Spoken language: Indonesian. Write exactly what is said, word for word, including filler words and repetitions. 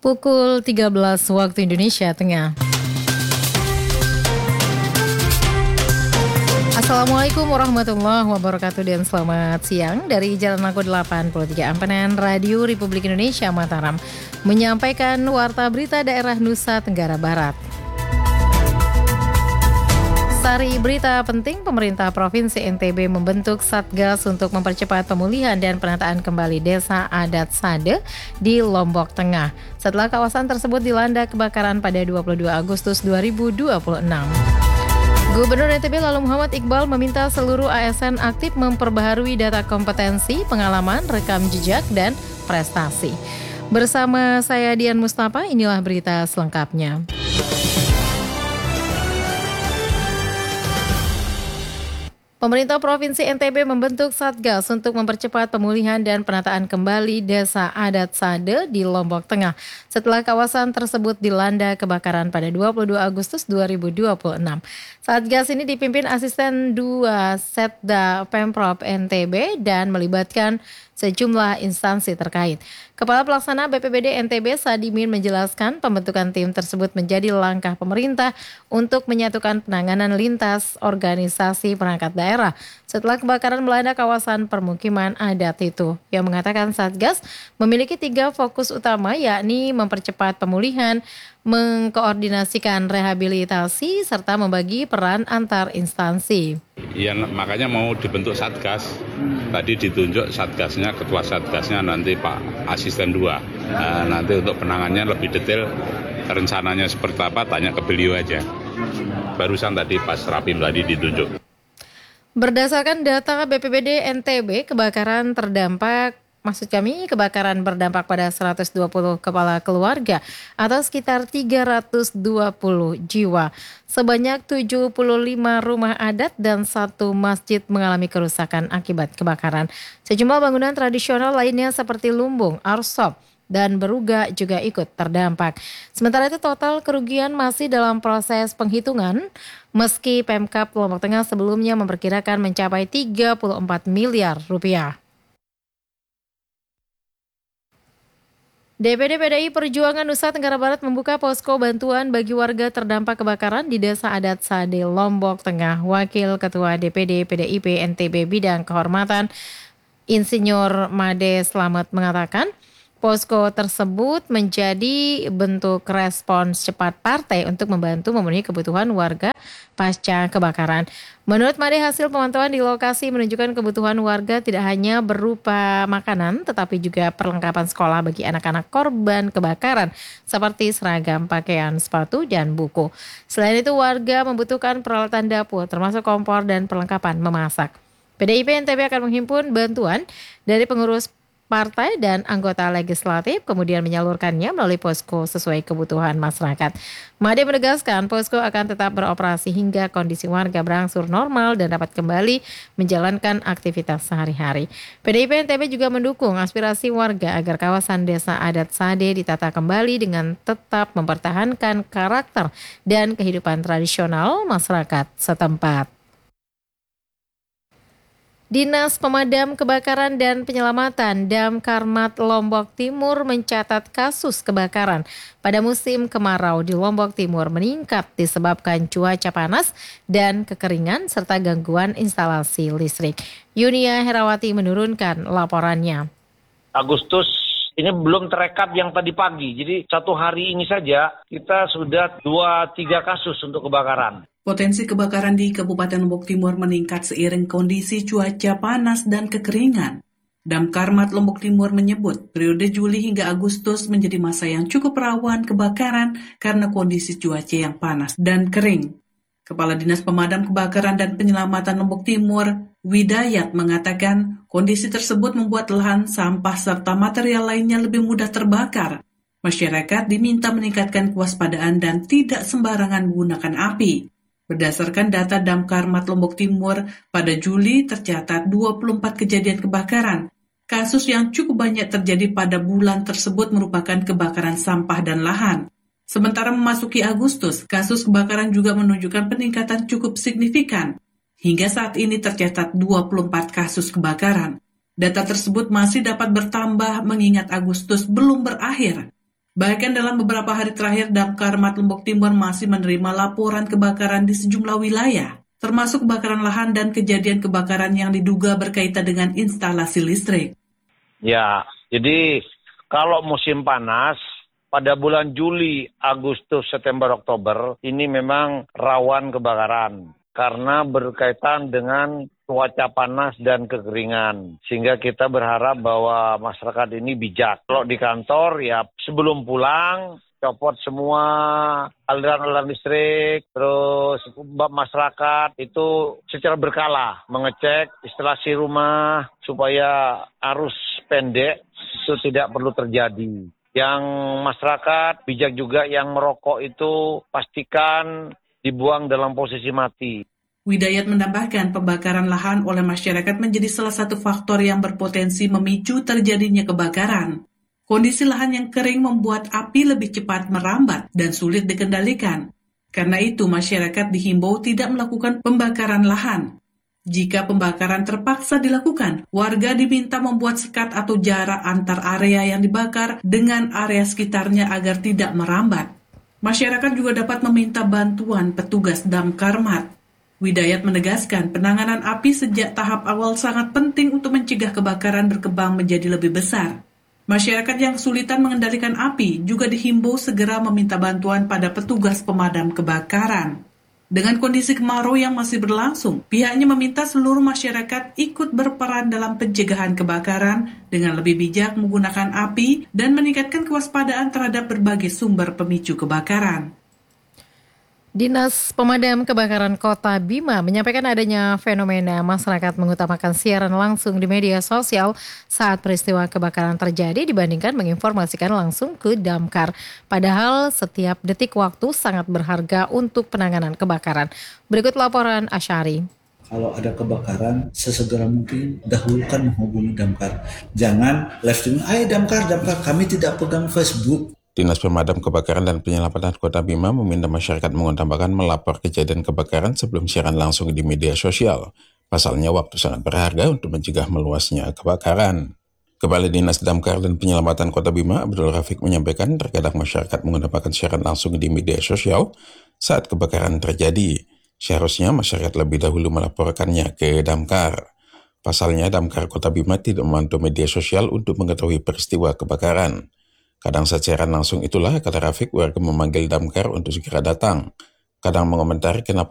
Pukul tiga belas waktu Indonesia Tengah. Assalamualaikum warahmatullahi wabarakatuh dan selamat siang dari Jalan Mangku delapan puluh tiga Ampenen, Radio Republik Indonesia Mataram menyampaikan warta berita daerah Nusa Tenggara Barat. Sari berita penting, pemerintah Provinsi N T B membentuk Satgas untuk mempercepat pemulihan dan penataan kembali desa adat Sade di Lombok Tengah setelah kawasan tersebut dilanda kebakaran pada dua puluh dua Agustus dua ribu dua puluh enam. Gubernur N T B lalu Muhammad Iqbal meminta seluruh A S N aktif memperbaharui data kompetensi, pengalaman, rekam jejak, dan prestasi. Bersama saya Dian Mustafa, inilah berita selengkapnya. Pemerintah Provinsi N T B membentuk Satgas untuk mempercepat pemulihan dan penataan kembali desa adat Sade di Lombok Tengah setelah kawasan tersebut dilanda kebakaran pada dua puluh dua Agustus dua ribu dua puluh enam. Satgas ini dipimpin Asisten dua Setda Pemprov N T B dan melibatkan sejumlah instansi terkait. Kepala Pelaksana B P B D N T B Sadimin menjelaskan pembentukan tim tersebut menjadi langkah pemerintah untuk menyatukan penanganan lintas organisasi perangkat daerah setelah kebakaran melanda kawasan permukiman adat itu. Yang mengatakan Satgas memiliki tiga fokus utama, yakni mempercepat pemulihan, mengkoordinasikan rehabilitasi, serta membagi peran antar instansi. Ya, makanya mau dibentuk Satgas. Tadi ditunjuk Satgasnya, ketua Satgasnya nanti Pak Asisten dua. Nah, nanti untuk penanganannya lebih detail, rencananya seperti apa, tanya ke beliau aja. Barusan tadi pas Rapim tadi ditunjuk. Berdasarkan data B P B D N T B, kebakaran terdampak Maksud kami, kebakaran berdampak pada seratus dua puluh kepala keluarga atau sekitar tiga ratus dua puluh jiwa. Sebanyak tujuh puluh lima rumah adat dan satu masjid mengalami kerusakan akibat kebakaran. Sejumlah bangunan tradisional lainnya seperti lumbung, arsop, dan beruga juga ikut terdampak. Sementara itu total kerugian masih dalam proses penghitungan, meski Pemkab Lombok Tengah sebelumnya memperkirakan mencapai tiga puluh empat miliar rupiah. D P D P D I Perjuangan Nusa Tenggara Barat membuka posko bantuan bagi warga terdampak kebakaran di Desa Adat Sade, Lombok Tengah. Wakil Ketua D P D P D I P N T B Bidang Kehormatan, Insinyur Made Slamet mengatakan, posko tersebut menjadi bentuk respons cepat partai untuk membantu memenuhi kebutuhan warga pasca kebakaran. Menurut Made, hasil pemantauan di lokasi menunjukkan kebutuhan warga tidak hanya berupa makanan, tetapi juga perlengkapan sekolah bagi anak-anak korban kebakaran, seperti seragam, pakaian, sepatu, dan buku. Selain itu, warga membutuhkan peralatan dapur, termasuk kompor dan perlengkapan memasak. P D I P N T B akan menghimpun bantuan dari pengurus partai dan anggota legislatif, kemudian menyalurkannya melalui posko sesuai kebutuhan masyarakat. Made menegaskan posko akan tetap beroperasi hingga kondisi warga berangsur normal dan dapat kembali menjalankan aktivitas sehari-hari. P D I P N T B juga mendukung aspirasi warga agar kawasan Desa Adat Sade ditata kembali dengan tetap mempertahankan karakter dan kehidupan tradisional masyarakat setempat. Dinas Pemadam Kebakaran dan Penyelamatan Damkarmat Lombok Timur mencatat kasus kebakaran pada musim kemarau di Lombok Timur meningkat disebabkan cuaca panas dan kekeringan serta gangguan instalasi listrik. Yunia Herawati menurunkan laporannya. Agustus ini belum terekap yang tadi pagi, jadi satu hari ini saja kita sudah dua tiga kasus untuk kebakaran. Potensi kebakaran di Kabupaten Lombok Timur meningkat seiring kondisi cuaca panas dan kekeringan. Damkarmat Lombok Timur menyebut periode Juli hingga Agustus menjadi masa yang cukup rawan kebakaran karena kondisi cuaca yang panas dan kering. Kepala Dinas Pemadam Kebakaran dan Penyelamatan Lombok Timur, Widayat, mengatakan kondisi tersebut membuat lahan, sampah, serta material lainnya lebih mudah terbakar. Masyarakat diminta meningkatkan kewaspadaan dan tidak sembarangan menggunakan api. Berdasarkan data Damkarmat Lombok Timur, pada Juli tercatat dua puluh empat kejadian kebakaran. Kasus yang cukup banyak terjadi pada bulan tersebut merupakan kebakaran sampah dan lahan. Sementara memasuki Agustus, kasus kebakaran juga menunjukkan peningkatan cukup signifikan. Hingga saat ini tercatat dua puluh empat kasus kebakaran. Data tersebut masih dapat bertambah mengingat Agustus belum berakhir. Bahkan dalam beberapa hari terakhir, Damkar Mat Lombok Timur masih menerima laporan kebakaran di sejumlah wilayah, termasuk kebakaran lahan dan kejadian kebakaran yang diduga berkaitan dengan instalasi listrik. Ya, jadi kalau musim panas, pada bulan Juli, Agustus, September, Oktober, ini memang rawan kebakaran. Karena berkaitan dengan cuaca panas dan kekeringan. Sehingga kita berharap bahwa masyarakat ini bijak. Kalau di kantor, ya sebelum pulang, copot semua aliran-aliran listrik, terus masyarakat itu secara berkala mengecek instalasi rumah supaya arus pendek itu tidak perlu terjadi. Yang masyarakat bijak juga yang merokok itu pastikan dibuang dalam posisi mati. Widayat menambahkan pembakaran lahan oleh masyarakat menjadi salah satu faktor yang berpotensi memicu terjadinya kebakaran. Kondisi lahan yang kering membuat api lebih cepat merambat dan sulit dikendalikan. Karena itu masyarakat dihimbau tidak melakukan pembakaran lahan. Jika pembakaran terpaksa dilakukan, warga diminta membuat sekat atau jarak antar area yang dibakar dengan area sekitarnya agar tidak merambat. Masyarakat juga dapat meminta bantuan petugas Damkar Mat. Widayat menegaskan penanganan api sejak tahap awal sangat penting untuk mencegah kebakaran berkembang menjadi lebih besar. Masyarakat yang kesulitan mengendalikan api juga dihimbau segera meminta bantuan pada petugas pemadam kebakaran. Dengan kondisi kemarau yang masih berlangsung, pihaknya meminta seluruh masyarakat ikut berperan dalam pencegahan kebakaran dengan lebih bijak menggunakan api dan meningkatkan kewaspadaan terhadap berbagai sumber pemicu kebakaran. Dinas Pemadam Kebakaran Kota Bima menyampaikan adanya fenomena masyarakat mengutamakan siaran langsung di media sosial saat peristiwa kebakaran terjadi dibandingkan menginformasikan langsung ke Damkar. Padahal setiap detik waktu sangat berharga untuk penanganan kebakaran. Berikut laporan Asyari. Kalau ada kebakaran, sesegera mungkin dahulukan menghubungi Damkar. Jangan live streaming, ayo Damkar, Damkar, kami tidak pegang Facebook. Dinas Pemadam Kebakaran dan Penyelamatan Kota Bima meminta masyarakat mengutamakan melapor kejadian kebakaran sebelum siaran langsung di media sosial. Pasalnya waktu sangat berharga untuk mencegah meluasnya kebakaran. Kepala Dinas Damkar dan Penyelamatan Kota Bima, Abdul Rafiq menyampaikan terkadang masyarakat mengutamakan siaran langsung di media sosial saat kebakaran terjadi. Seharusnya masyarakat lebih dahulu melaporkannya ke Damkar. Pasalnya Damkar Kota Bima tidak memantau media sosial untuk mengetahui peristiwa kebakaran. Kadang saat siaran langsung itulah, kata Rafiq, warga memanggil Damkar untuk segera datang. Kadang mengomentari kenapa